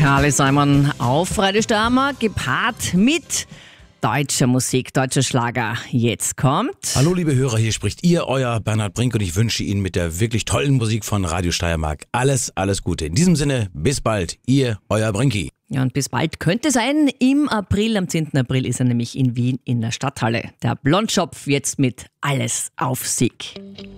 Carly Simon auf Radio Steiermark, gepaart mit deutscher Musik, deutscher Schlager. Jetzt kommt... Hallo liebe Hörer, hier spricht ihr, euer Bernhard Brink, und ich wünsche Ihnen mit der wirklich tollen Musik von Radio Steiermark alles Gute. In diesem Sinne, bis bald, ihr, euer Brinki. Ja, und bis bald könnte sein, im April, am 10. April ist er nämlich in Wien in der Stadthalle. Der Blondschopf jetzt mit Alles auf Sieg.